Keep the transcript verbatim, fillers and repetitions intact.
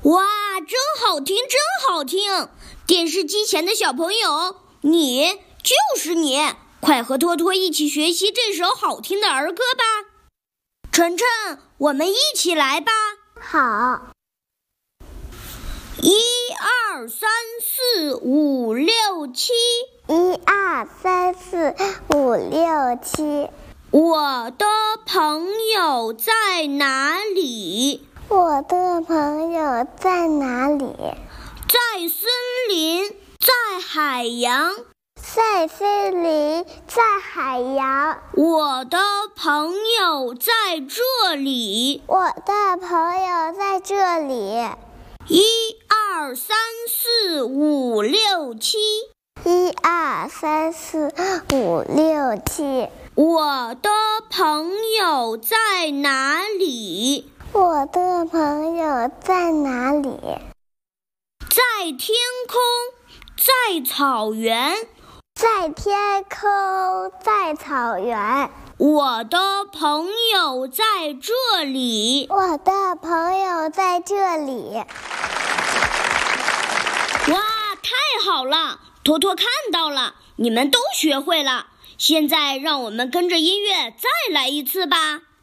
哇，真好听，真好听！电视机前的小朋友，你就是你，快和托托一起学习这首好听的儿歌吧。晨晨，我们一起来吧。 好。 一二三四五六七， 一二三四五六七。 我的朋友在哪里？ 我的朋友在哪里？ 在森林，在海洋。 在森林，在海洋。 我的朋友在这里。 我的朋友在这里。 一二三四五六七。 一二三四五六七。 我的朋友在哪里？ 我的朋友在哪里？ 在天空，在草原。 在天空，在草原。 我的朋友在这里。 我的朋友在这里。 哇，太好了！托托看到了，你们都学会了。现在让我们跟着音乐再来一次吧。